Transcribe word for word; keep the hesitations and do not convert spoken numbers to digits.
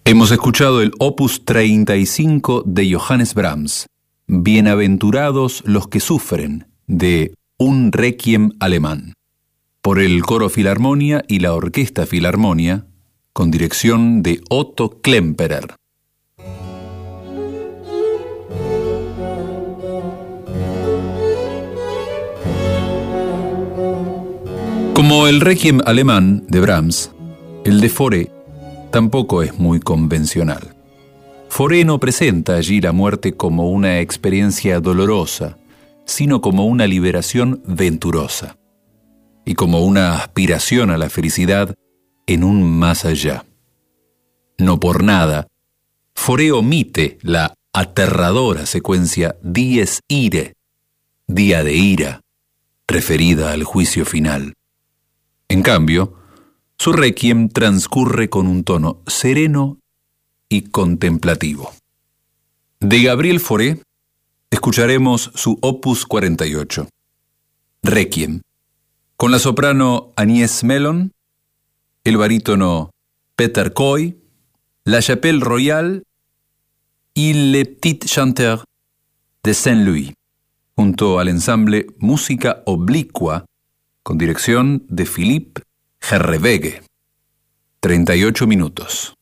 Hemos escuchado el Opus treinta y cinco de Johannes Brahms, Bienaventurados los que sufren, de Un Requiem alemán, por el Coro Filarmonia y la Orquesta Filarmonia, con dirección de Otto Klemperer. Como el Requiem alemán de Brahms, el de Fauré tampoco es muy convencional. Fauré no presenta allí la muerte como una experiencia dolorosa, sino como una liberación venturosa y como una aspiración a la felicidad en un más allá. No por nada, Fauré omite la aterradora secuencia Dies Irae, día de ira, referida al juicio final. En cambio, su requiem transcurre con un tono sereno y contemplativo. De Gabriel Fauré escucharemos su Opus cuarenta y ocho, Requiem, con la soprano Agnès Mellon, el barítono Peter Coy, la Chapelle Royale y Les Petits Chanteurs de Saint-Louis, junto al ensamble Música Oblicua, con dirección de Philippe Herreweghe. treinta y ocho minutos.